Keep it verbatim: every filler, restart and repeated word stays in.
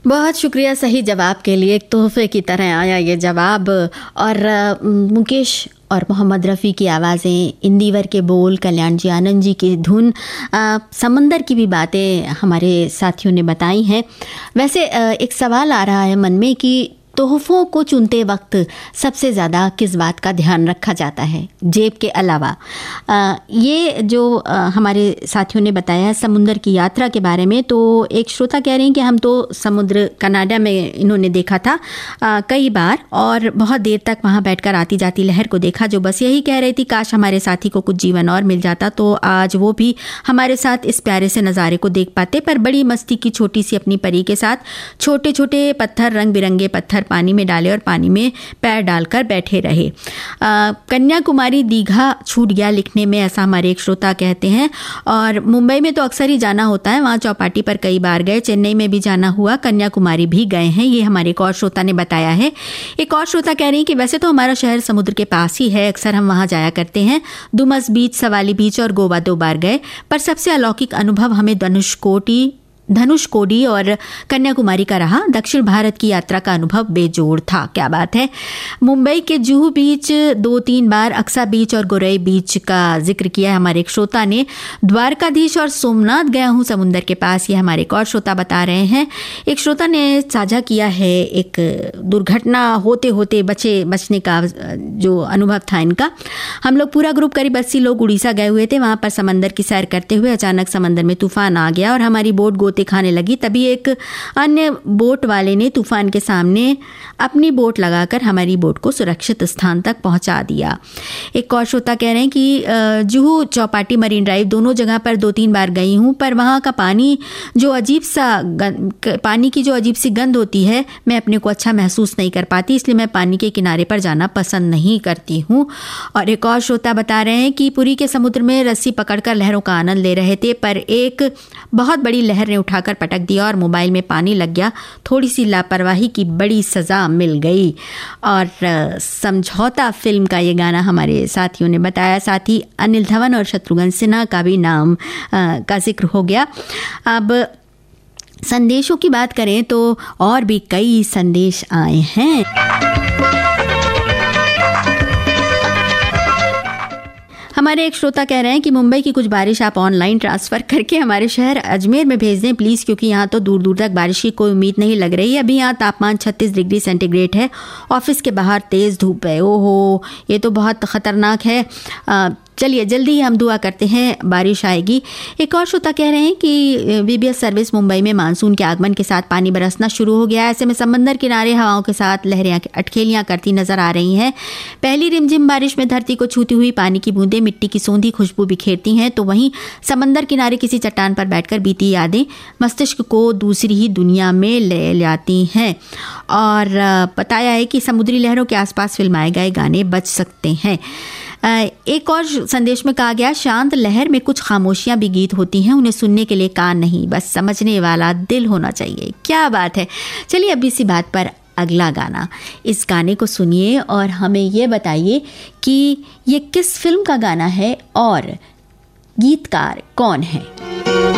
बहुत शुक्रिया सही जवाब के लिए। एक तोहफे की तरह आया ये जवाब। और मुकेश और मोहम्मद रफ़ी की आवाज़ें, इंदिवर के बोल, कल्याण जी आनंद जी की धुन, आ, समंदर की भी बातें हमारे साथियों ने बताई हैं। वैसे आ, एक सवाल आ रहा है मन में कि तोहफ़ों को चुनते वक्त सबसे ज़्यादा किस बात का ध्यान रखा जाता है जेब के अलावा? आ, ये जो आ, हमारे साथियों ने बताया समुद्र की यात्रा के बारे में, तो एक श्रोता कह रहे हैं कि हम तो समुद्र कनाडा में इन्होंने देखा था आ, कई बार, और बहुत देर तक वहाँ बैठकर आती जाती लहर को देखा, जो बस यही कह रही थी काश हमारे साथी को कुछ जीवन और मिल जाता तो आज वो भी हमारे साथ इस प्यारे से नज़ारे को देख पाते। पर बड़ी मस्ती की छोटी सी अपनी परी के साथ छोटे छोटे पत्थर, रंग बिरंगे पत्थर पानी में डाले और पानी में पैर डालकर बैठे रहे। कन्याकुमारी दीघा छूट गया लिखने में, ऐसा हमारे एक श्रोता कहते हैं। और मुंबई में तो अक्सर ही जाना होता है, वहाँ चौपाटी पर कई बार गए, चेन्नई में भी जाना हुआ, कन्याकुमारी भी गए हैं, ये हमारे एक और श्रोता ने बताया है। एक और श्रोता कह रही हैं कि वैसे तो हमारा शहर समुद्र के पास ही है, अक्सर हम वहाँ जाया करते हैं, डुमस बीच, सवाली बीच और गोवा दो बार गए, पर सबसे अलौकिक अनुभव हमें धनुषकोटी धनुषकोडी और कन्याकुमारी का रहा। दक्षिण भारत की यात्रा का अनुभव बेजोड़ था। क्या बात है। मुंबई के जुहू बीच दो तीन बार, अक्सा बीच और गोरई बीच का जिक्र किया है हमारे एक श्रोता ने। द्वारकाधीश और सोमनाथ गया हूँ समुंदर के पास, ये हमारे एक और श्रोता बता रहे हैं। एक श्रोता ने साझा किया है एक दुर्घटना होते होते बचे बचने का जो अनुभव था इनका। हम लोग पूरा ग्रुप करीब अस्सी लोग उड़ीसा गए हुए थे। वहाँ पर समंदर की सैर करते हुए अचानक समंदर में तूफान आ गया और हमारी बोट खाने लगी। तभी एक अन्य बोट वाले ने तूफान के सामने अपनी बोट लगाकर हमारी बोट को सुरक्षित स्थान तक पहुंचा दिया। एक और श्रोता कह रहे हैं कि जुहू, चौपाटी, मरीन ड्राइव दोनों जगह पर दो तीन बार गई हूं, पर वहां का पानी जो अजीब सा पानी की जो अजीब सी गंध होती है, मैं अपने को अच्छा महसूस नहीं कर पाती, इसलिए मैं पानी के किनारे पर जाना पसंद नहीं करती हूं। और एक और श्रोता बता रहे हैं कि पुरी के समुद्र में रस्सी पकड़कर लहरों का आनंद ले रहे थे, पर एक बहुत बड़ी लहर ने उठाकर पटक दिया और मोबाइल में पानी लग गया। थोड़ी सी लापरवाही की बड़ी सजा मिल गई। और समझौता फिल्म का ये गाना हमारे साथियों ने बताया। साथ ही अनिल धवन और शत्रुघ्न सिन्हा का भी नाम आ, का जिक्र हो गया। अब संदेशों की बात करें तो और भी कई संदेश आए हैं। हमारे एक श्रोता कह रहे हैं कि मुंबई की कुछ बारिश आप ऑनलाइन ट्रांसफ़र करके हमारे शहर अजमेर में भेज दें प्लीज़, क्योंकि यहाँ तो दूर दूर तक बारिश की कोई उम्मीद नहीं लग रही है। अभी यहाँ तापमान छत्तीस डिग्री सेंटीग्रेड है, ऑफिस के बाहर तेज़ धूप है। ओहो, ये तो बहुत ख़तरनाक है। आ, चलिए जल्दी ही हम दुआ करते हैं बारिश आएगी। एक और श्रोता कह रहे हैं कि वीबीएस सर्विस मुंबई में मानसून के आगमन के साथ पानी बरसना शुरू हो गया है। ऐसे में समंदर किनारे हवाओं के साथ लहरें अटखेलियाँ करती नजर आ रही हैं। पहली रिमझिम बारिश में धरती को छूती हुई पानी की बूंदें मिट्टी की सौंधी खुशबू बिखेरती हैं, तो वहीं समंदर किनारे किसी चट्टान पर बैठकर बीती यादें मस्तिष्क को दूसरी ही दुनिया में ले जाती हैं। और बताया है कि समुद्री लहरों के आसपास फिल्माए गए गाने बज सकते हैं। एक और संदेश में कहा गया, शांत लहर में कुछ खामोशियां भी गीत होती हैं, उन्हें सुनने के लिए कान नहीं, बस समझने वाला दिल होना चाहिए। क्या बात है। चलिए अब इसी बात पर अगला गाना, इस गाने को सुनिए और हमें ये बताइए कि ये किस फिल्म का गाना है और गीतकार कौन है।